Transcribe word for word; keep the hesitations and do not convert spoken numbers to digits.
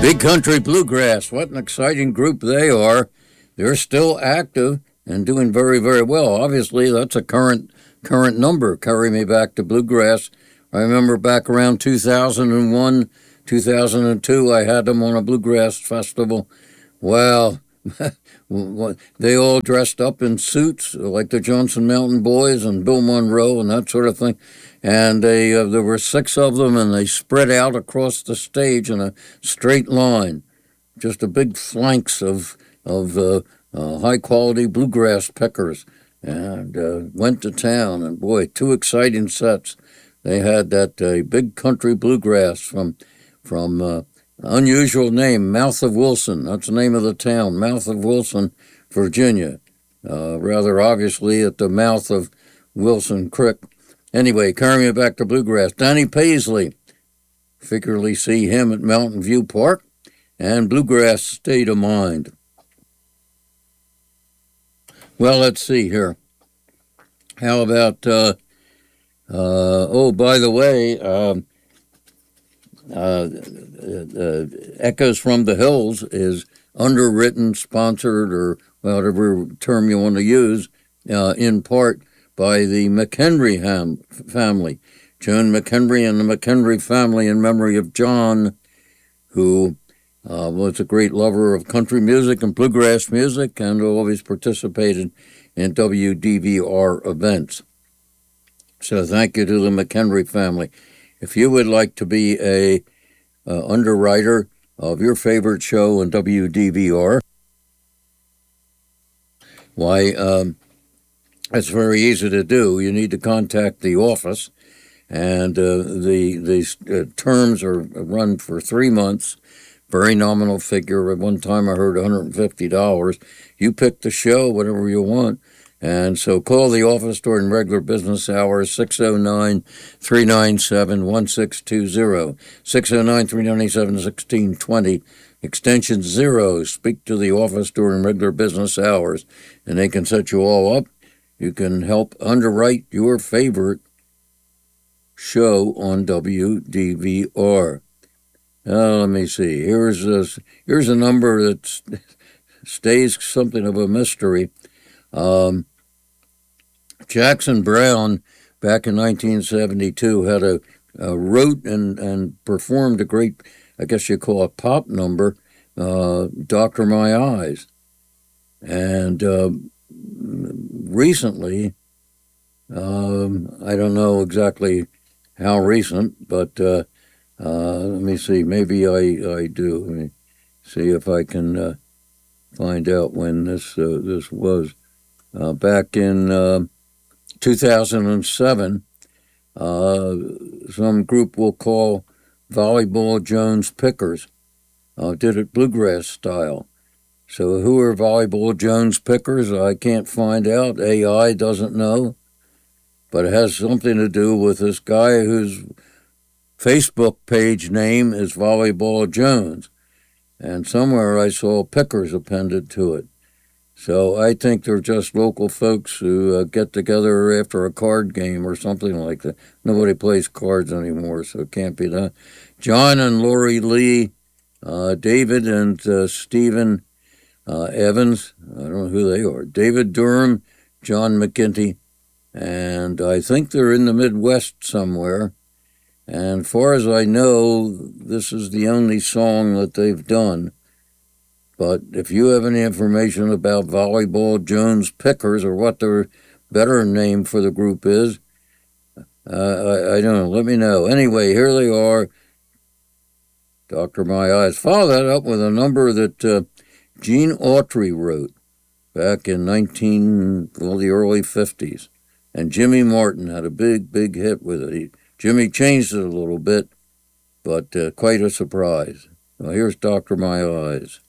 Big Country Bluegrass, what an exciting group they are. They're still active and doing very, very well. Obviously, that's a current current number. Carry Me Back to Bluegrass. I remember back around two thousand one, two thousand two, I had them on a bluegrass festival. Well, they all dressed up in suits like the Johnson Mountain Boys and Bill Monroe and that sort of thing. And they uh, there were six of them, and they spread out across the stage in a straight line, just a big flanks of of uh, uh, high quality bluegrass pickers, and uh, went to town. And boy, two exciting sets. They had that uh, big country bluegrass from from uh, unusual name, Mouth of Wilson. That's the name of the town, Mouth of Wilson, Virginia. Uh, rather obviously at the mouth of Wilson Creek. Anyway, Carry Me Back to Bluegrass. Donnie Paisley, figuratively see him at Mountain View Park, and Bluegrass State of Mind. Well, let's see here. How about, uh, uh, oh, by the way, uh, uh, uh, Echoes from the Hills is underwritten, sponsored, or whatever term you want to use, uh, in part by the McHenry ham- family, Joan McHenry and the McHenry family, in memory of John, who uh, was a great lover of country music and bluegrass music and always participated in W D V R events. So thank you to the McHenry family. If you would like to be a uh, underwriter of your favorite show in W D V R, why, um, it's very easy to do. You need to contact the office, and uh, the the uh, terms are run for three months. Very nominal figure. At one time, I heard one hundred fifty dollars. You pick the show, whatever you want. And so call the office during regular business hours, six oh nine, three nine seven, one six two zero, six oh nine, three nine seven, one six two zero, extension zero. Speak to the office during regular business hours, and they can set you all up. You can help underwrite your favorite show on W D V R. Uh, let me see. Here's a, here's a number that stays something of a mystery. Um, Jackson Browne, back in nineteen seventy-two, had a, a wrote and, and performed a great, I guess you call it pop number, uh, Doctor My Eyes. And uh, recently, um, I don't know exactly how recent, but uh, uh, let me see, maybe I, I do. Let me see if I can uh, find out when this uh, this was. Uh, back in uh, two thousand seven, uh, some group we'll call Volleyball Jones Pickers uh, did it bluegrass style. So who are Volleyball Jones Pickers? I can't find out. A I doesn't know. But it has something to do with this guy whose Facebook page name is Volleyball Jones. And somewhere I saw Pickers appended to it. So I think they're just local folks who uh, get together after a card game or something like that. Nobody plays cards anymore, so it can't be that. John and Lori Lee, uh, David and uh, Stephen uh, Evans, I don't know who they are, David Durham, John McGinty, and I think they're in the Midwest somewhere. And far as I know, this is the only song that they've done. But if you have any information about Volleyball Jones Pickers or what their better name for the group is, uh, I, I don't know. Let me know. Anyway, here they are. Doctor My Eyes. Follow that up with a number that uh, Gene Autry wrote back in nineteen, well, the early fifties. And Jimmy Martin had a big, big hit with it. He, Jimmy changed it a little bit, but uh, quite a surprise. Well, here's Doctor My Eyes.